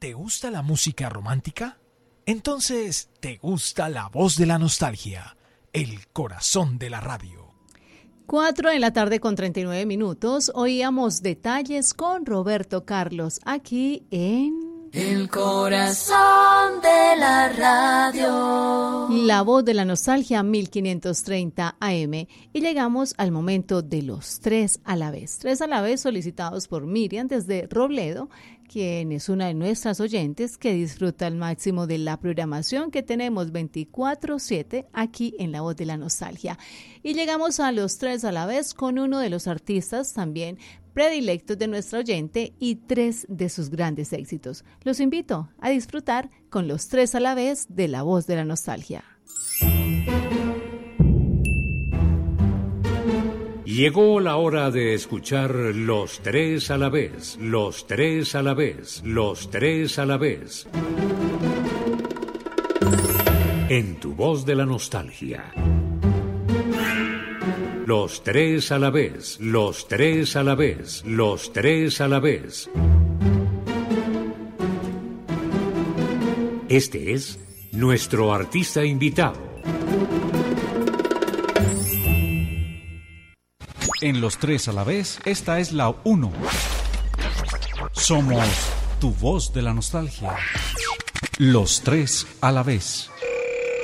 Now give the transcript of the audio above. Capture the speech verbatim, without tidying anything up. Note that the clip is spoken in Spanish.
¿Te gusta la música romántica? Entonces, ¿te gusta la voz de la nostalgia? El corazón de la radio. Cuatro de la tarde con treinta y nueve minutos. Oíamos detalles con Roberto Carlos aquí en... El corazón de la radio. La voz de la nostalgia mil quinientos treinta A M. Y llegamos al momento de los tres a la vez. Tres a la vez solicitados por Miriam desde Robledo, quien es una de nuestras oyentes que disfruta al máximo de la programación que tenemos veinticuatro siete aquí en La Voz de la Nostalgia. Y llegamos a los tres a la vez con uno de los artistas también predilectos de nuestra oyente y tres de sus grandes éxitos. Los invito a disfrutar con los tres a la vez de La Voz de la Nostalgia. Llegó la hora de escuchar los tres a la vez, los tres a la vez, los tres a la vez. En tu voz de la nostalgia. Los tres a la vez, los tres a la vez, los tres a la vez. Este es nuestro artista invitado. En los tres a la vez, esta es la uno. Somos tu voz de la nostalgia. Los tres a la vez.